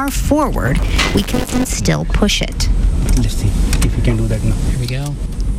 far forward, we can still push it. Let's see if we can do that now. Here we go.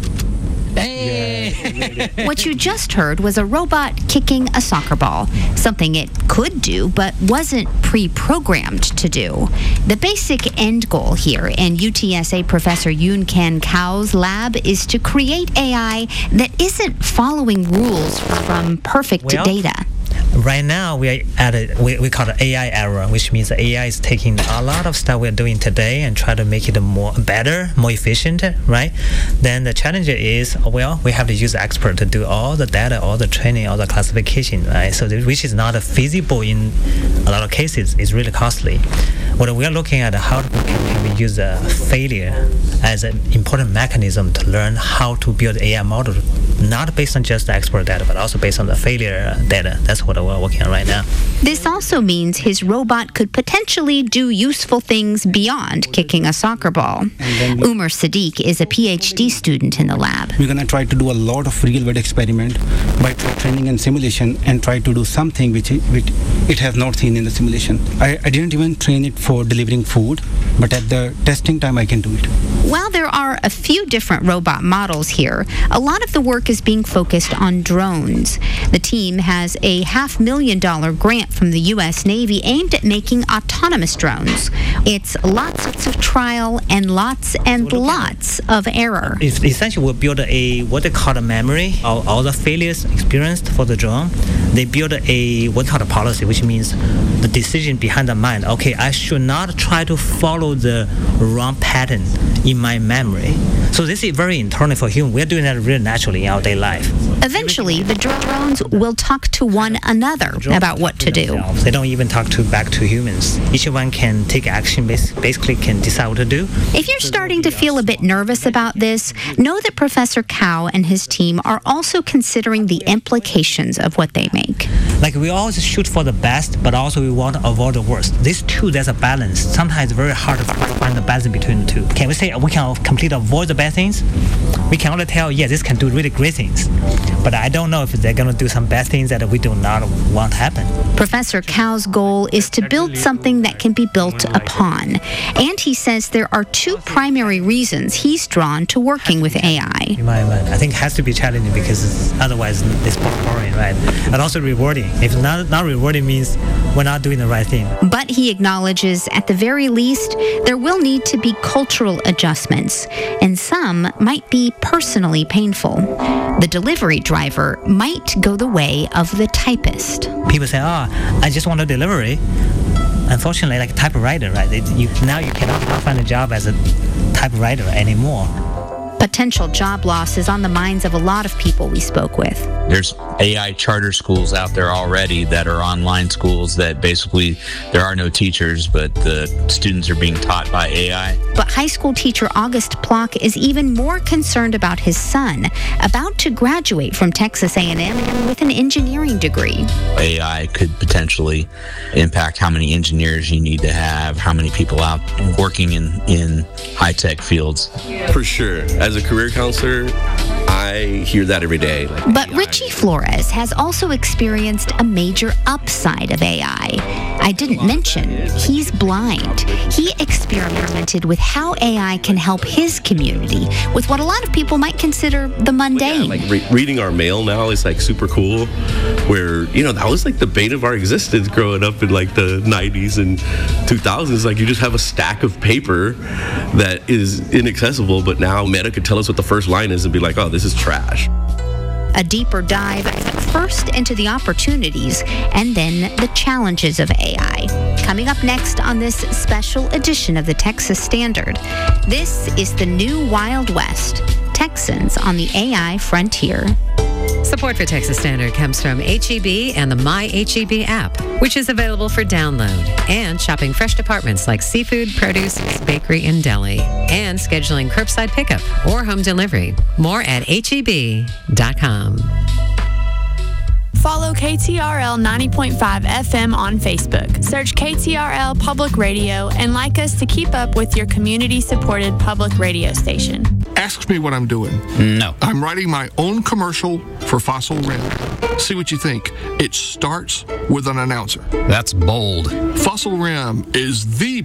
Hey! What you just heard was a robot kicking a soccer ball, something it could do but wasn't pre-programmed to do. The basic end goal here in UTSA professor Yoon Kan Kao's lab is to create AI that isn't following rules from perfect data. Right now, we are at we call it AI era, which means the AI is taking a lot of stuff we're doing today and try to make it better, more efficient, right? Then the challenge is, we have to use expert to do all the data, all the training, all the classification, right? So which is not feasible in a lot of cases. It's really costly. What we are looking at, how can we use failure as an important mechanism to learn how to build AI model, not based on just the expert data, but also based on the failure data. That's what we're working on right now. This also means his robot could potentially do useful things beyond kicking a soccer ball. Umar Sadiq is a PhD student in the lab. We're going to try to do a lot of real-world experiment by training and simulation and try to do something which it has not seen in the simulation. I didn't even train it for delivering food, but at the testing time I can do it. While there are a few different robot models here, a lot of the work is being focused on drones. The team has a $500,000 grant from the U.S. Navy aimed at making autonomous drones. It's lots of trial and lots of error. Essentially, we'll build what they call a memory of all the failures experienced for the drone. They build what called a policy, which means the decision behind the mind. Okay, I should not try to follow the wrong pattern in my memory. So this is very internal for human. We're doing that really naturally in our daily life. Eventually, the drones will talk to one another about what to do. They don't even talk back to humans. Each one can take action, basically can decide what to do. If you're starting to feel a bit nervous about this, know that Professor Kao and his team are also considering the implications of what they make. Like, we always shoot for the best, but also we want to avoid the worst. These two, there's a balance. Sometimes it's very hard to find the balance between the two. Can we say we can completely avoid the bad things? We can only tell, this can do really great things. But I don't know if they're going to do some bad things that we do not want to happen. Professor Kao's goal is to build something that can be built upon. And he says there are two primary reasons he's drawn to working with AI. I think it has to be challenging because otherwise it's boring, right? And also rewarding. If not rewarding means we're not doing the right thing. But he acknowledges at the very least there will need to be cultural adjustments, and some might be personally painful. The delivery driver might go the way of the typist. People say, I just want a delivery. Unfortunately, like a typewriter, right? Now you cannot find a job as a typewriter anymore. Potential job loss is on the minds of a lot of people we spoke with. There's AI charter schools out there already that are online schools that basically there are no teachers, but the students are being taught by AI. But high school teacher August Plock is even more concerned about his son, about to graduate from Texas A&M with an engineering degree. AI could potentially impact how many engineers you need to have, how many people out working in high-tech fields. For sure. As a career counselor, I hear that every day. But Richie Flores has also experienced a major upside of AI. I didn't mention he's blind. He experimented with how AI can help his community with what a lot of people might consider the mundane. Reading our mail now is super cool, where that was the bane of our existence growing up in the 90s and 2000s. You just have a stack of paper that is inaccessible, but now Meta could tell us what the first line is and be like, oh, this is trash. A deeper dive first into the opportunities and then the challenges of AI. Coming up next on this special edition of the Texas Standard. This is the new Wild West. Texans on the AI frontier. Support for Texas Standard comes from H-E-B and the My H-E-B app, which is available for download, and shopping fresh departments like seafood, produce, bakery, and deli, and scheduling curbside pickup or home delivery. More at heb.com. Follow KTRL 90.5 FM on Facebook. Search KTRL Public Radio and like us to keep up with your community-supported public radio station. Ask me what I'm doing. No. I'm writing my own commercial for Fossil Rim. See what you think. It starts with an announcer. That's bold. Fossil Rim is the